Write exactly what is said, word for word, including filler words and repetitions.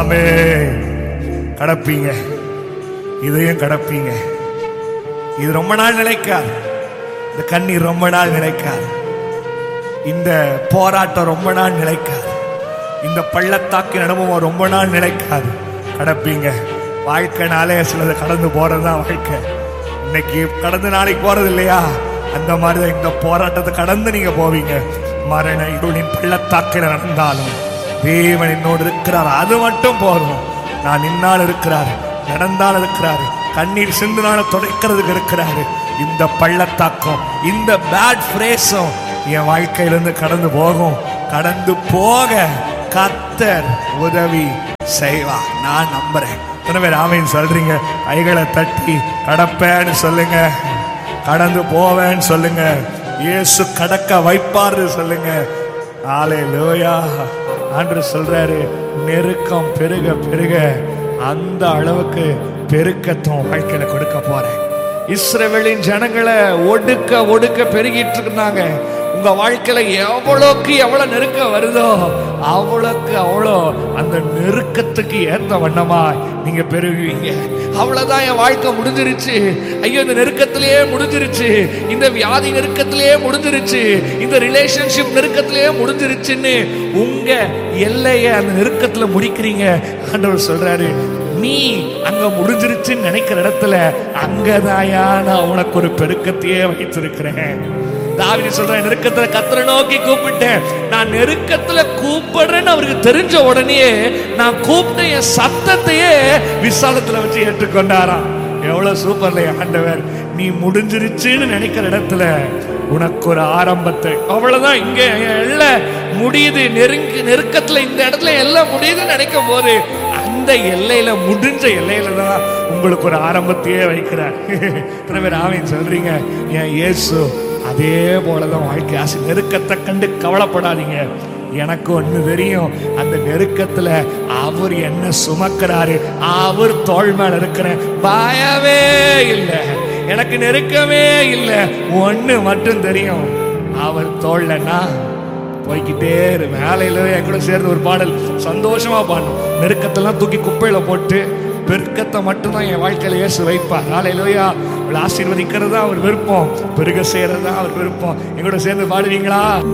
கடப்பீங்க, இதையும் கடப்பீங்க. இது ரொம்ப நாள் நிலைக்காது. இந்த கண்ணீர் ரொம்ப நாள் நிலைக்காது. இந்த போராட்டம் ரொம்ப நாள் நிலைக்காது. இந்த பள்ளத்தாக்கின் அனுபவம் ரொம்ப நாள் நிலைக்காது. கடப்பீங்க. வாழ்க்கைனாலே சிலது கடந்து போறதுதான் வாழ்க்கை. இன்னைக்கு கடந்து நாளைக்கு போறது இல்லையா? அந்த மாதிரிதான் இந்த போராட்டத்தை கடந்து நீங்க போவீங்க. மரண இருளின் பள்ளத்தாக்கில் நடந்தாலும் தேவன் என்னோடு இருக்கிறார், அது மட்டும் போதும். நான் நின்னால் இருக்கிறார், நடந்தால் இருக்கிறாரு, கண்ணீர் சிந்துனால துடைக்கிறதுக்கு இருக்கிறாரு. இந்த பள்ளத்தாக்கம், இந்த பேட் பிரேஸும் என் வாழ்க்கையிலிருந்து கடந்து போகும். கடந்து போக கர்த்தர் உதவி செய்வார். நான் நம்புறேன். எத்தனை பேர் ஆமென் சொல்றீங்க? கைகளை தட்டி கடப்பேன்னு சொல்லுங்க, கடந்து போவேன்னு சொல்லுங்க, இயேசு கடக்க வைப்பாரு சொல்லுங்க. ஹல்லேலூயா. ஆண்டவர் சொல்றாரு, நெருக்கம் பெருக பெருக அந்த அளவுக்கு பெருக்கத்தும் வாழ்க்கையில கொடுக்க போறேன். இஸ்ரவேலின் ஜனங்களை ஒடுக்க ஒடுக்க பெருகிட்டு இருந்தாங்க. உங்க வாழ்க்கையில எவ்வளவுக்கு எவ்வளவு நெருக்கம் வருதோ அவ்வளவுக்கு அவ்வளோ அந்த நெருக்கத்துக்கு ஏற்ற வண்ணமா நீங்க பெருகுவீங்க. அவ்வளவுதான், என் வாழ்க்கை முடிஞ்சிருச்சு, ஐயோ இந்த நெருக்கத்திலேயே முடிஞ்சிருச்சு, இந்த வியாதி நெருக்கத்திலேயே முடிஞ்சிருச்சு, இந்த ரிலேஷன்ஷிப் நெருக்கத்திலேயே முடிஞ்சிருச்சுன்னு உங்க எல்லைய அந்த நெருக்கத்துல முடிக்கிறீங்க. ஆண்டவர் சொல்றாரு, நீ அங்க முடிஞ்சிருச்சுன்னு நினைக்கிற இடத்துல அங்கதாயா நான் உனக்கு ஒரு பெருக்கத்தையே வைத்திருக்கிறேன். தாவீது சொல்றேன், நெருக்கத்துல கர்த்தரை நோக்கி கூப்பிட்டேன். நான் நெருக்கத்துல கூப்பிடுறேன்னு அவருக்கு தெரிஞ்ச உடனே நான் கூப்பிட்ட என் சத்தத்தையே விசாலத்துல வச்சு ஏற்றுக்கொண்டாராம். எவ்வளவு சூப்பர்ல ஆண்டவர். நீ முடிஞ்சிருச்சுன்னு நினைக்கிற இடத்துல உனக்கு ஒரு ஆரம்பத்தை, அவ்வளவுதான், இங்க எல்லாம் முடியுது, நெருங்கி நெருக்கத்துல இந்த இடத்துல எல்லாம் முடியுதுன்னு நினைக்கும் போது அந்த எல்லையில, முடிஞ்ச எல்லையில தான் உங்களுக்கு ஒரு ஆரம்பத்தையே வைக்கிறார். எத்தனை பேர் ஆமென் சொல்றீங்க? என் இயேசு அதே போலதான் வாழ்க்கை. ஆசை நெருக்கத்தை கண்டு கவலைப்படாதீங்க. எனக்கு ஒண்ணு தெரியும், அந்த நெருக்கத்துல அவர் என்ன சுமக்கிறாரு, அவர் தோள் மேல இருக்கிறேன், பயமே இல்லை, எனக்கு நெருக்கமே இல்லை. ஒண்ணு மட்டும் தெரியும், அவர் தோள்லன்னா போய்கிட்டே இரு. மேலையில என் கூட சேர்ந்து ஒரு பாடல் சந்தோஷமா பாடணும். நெருக்கத்தெல்லாம் தூக்கி குப்பையில போட்டு பெருக்கத்தை மட்டும்தான் என் வாழ்க்கையில இயேசு வைப்பார். ஹல்லேலூயா. ஆசீர்வதிக்கிறது தான் அவர் விருப்பம், பெருக செய்யறது தான் அவர் விருப்பம். எங்களோட சேர்ந்து பாடுவீங்களா?